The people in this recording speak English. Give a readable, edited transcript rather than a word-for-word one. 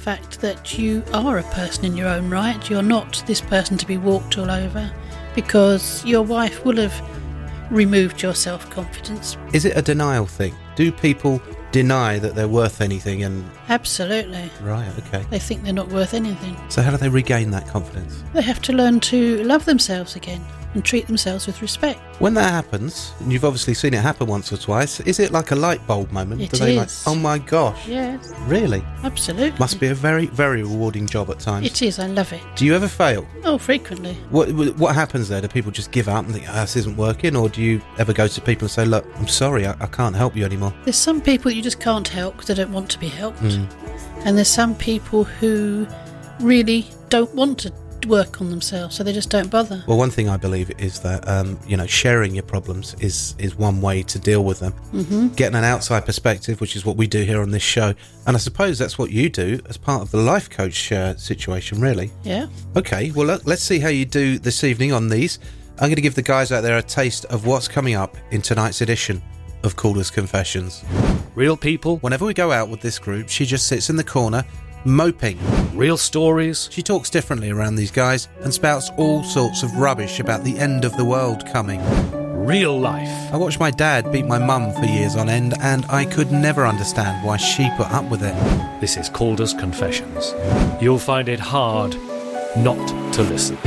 fact that you are a person in your own right. You're not this person to be walked all over, because your wife will have removed your self-confidence. Is it a denial thing? Do people deny that they're worth anything? And Absolutely. right, okay. They think they're not worth anything. So how do they regain that confidence? They have to learn to love themselves again and treat themselves with respect. When that happens, and you've obviously seen it happen once or twice, is it like a light bulb moment? It Do they is. oh my gosh. Yes, Really? absolutely. Must be a very, very rewarding job at times. It is, I love it. Do you ever fail? Oh, frequently. What happens there? Do people just give up and think, this isn't working? Or do you ever go to people and say, look, I'm sorry, I can't help you anymore? There's some people you just can't help because they don't want to be helped. And there's some people who really don't want to work on themselves, so they just don't bother. Well, one thing I believe is that, sharing your problems is one way to deal with them. Getting an outside perspective, which is what we do here on this show. And I suppose that's what you do as part of the life coach situation, really. Yeah. Okay, well, look, let's see how you do this evening on these. I'm going to give the guys out there a taste of what's coming up in tonight's edition of Calder's Confessions. Real people, Whenever we go out with this group, she just sits in the corner, moping. real stories, She talks differently around these guys and spouts all sorts of rubbish about the end of the world coming. real life. I watched my dad beat my mum for years on end, and I could never understand why she put up with it. This is Calder's Confessions. You'll find it hard not to listen.